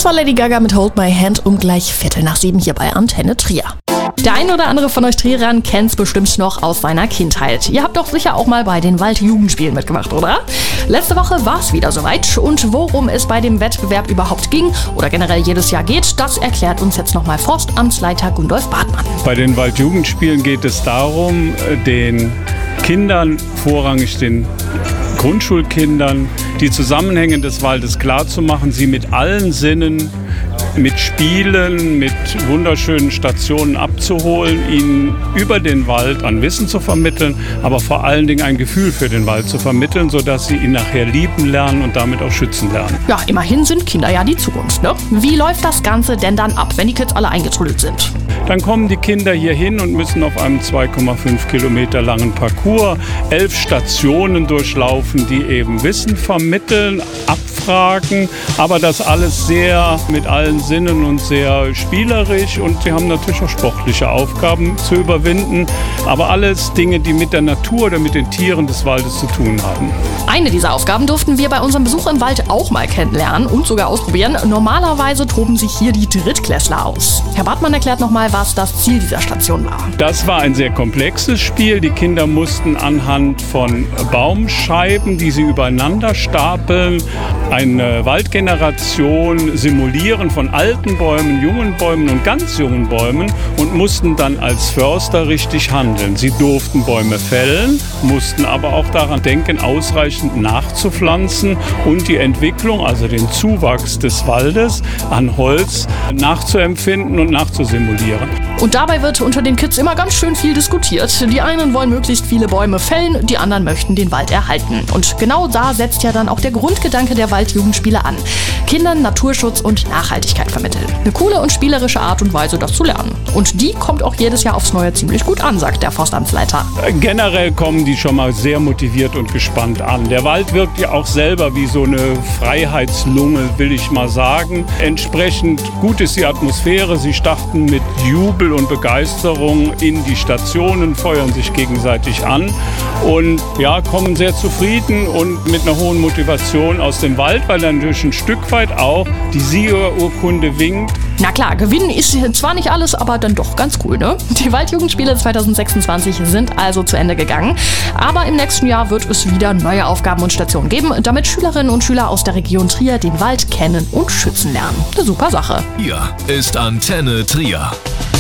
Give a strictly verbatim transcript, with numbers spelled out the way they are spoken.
Das war Lady Gaga mit Hold My Hand um gleich Viertel nach sieben hier bei Antenne Trier. Der ein oder andere von euch Trierern kennt's bestimmt noch aus seiner Kindheit. Ihr habt doch sicher auch mal bei den Waldjugendspielen mitgemacht, oder? Letzte Woche war's wieder soweit und worum es bei dem Wettbewerb überhaupt ging oder generell jedes Jahr geht, das erklärt uns jetzt nochmal Forstamtsleiter Gundolf Bartmann. Bei den Waldjugendspielen geht es darum, den Kindern, vorrangig den Grundschulkindern, die Zusammenhänge des Waldes klarzumachen, sie mit allen Sinnen, mit Spielen, mit wunderschönen Stationen abzuholen, ihnen über den Wald an Wissen zu vermitteln, aber vor allen Dingen ein Gefühl für den Wald zu vermitteln, sodass sie ihn nachher lieben lernen und damit auch schützen lernen. Ja, immerhin sind Kinder ja die Zukunft, ne? Wie läuft das Ganze denn dann ab, wenn die Kids alle eingetrudelt sind? Dann kommen die Kinder hier hin und müssen auf einem zwei Komma fünf Kilometer langen Parcours elf Stationen durchlaufen, die eben Wissen vermitteln, abfragen, aber das alles sehr mit allen Sinnen und sehr spielerisch, und sie haben natürlich auch sportliche Aufgaben zu überwinden, aber alles Dinge, die mit der Natur oder mit den Tieren des Waldes zu tun haben. Eine dieser Aufgaben durften wir bei unserem Besuch im Wald auch mal kennenlernen und sogar ausprobieren. Normalerweise toben sich hier die Drittklässler aus. Herr Bartmann erklärt nochmal, was das Ziel dieser Station war. Das war ein sehr komplexes Spiel. Die Kinder mussten anhand von Baumscheiben, die sie übereinander stapeln, eine Waldgeneration simulieren von alten Bäumen, jungen Bäumen und ganz jungen Bäumen und mussten dann als Förster richtig handeln. Sie durften Bäume fällen, mussten aber auch daran denken, ausreichend nachzupflanzen und die Entwicklung, also den Zuwachs des Waldes an Holz nachzuempfinden und nachzusimulieren. Und dabei wird unter den Kids immer ganz schön viel diskutiert. Die einen wollen möglichst viele Bäume fällen, die anderen möchten den Wald erhalten. Und genau da setzt ja dann auch der Grundgedanke der Waldjugendspiele an. Kindern Naturschutz und Nachhaltigkeit vermitteln. Eine coole und spielerische Art und Weise, das zu lernen. Und die kommt auch jedes Jahr aufs Neue ziemlich gut an, sagt der Forstamtsleiter. Generell kommen die schon mal sehr motiviert und gespannt an. Der Wald wirkt ja auch selber wie so eine Freiheitslunge, will ich mal sagen. Entsprechend gut ist die Atmosphäre. Sie starten mit Jubel und Begeisterung in die Stationen, feuern sich gegenseitig an und ja, kommen sehr zufrieden und mit einer hohen Motivation aus dem Wald, weil dann durch ein Stück weit auch die Siegerurkunde winkt. Na klar, gewinnen ist zwar nicht alles, aber dann doch ganz cool, ne? Die Waldjugendspiele zwanzig sechsundzwanzig sind also zu Ende gegangen. Aber im nächsten Jahr wird es wieder neue Aufgaben und Stationen geben, damit Schülerinnen und Schüler aus der Region Trier den Wald kennen und schützen lernen. Eine super Sache. Hier ist Antenne Trier.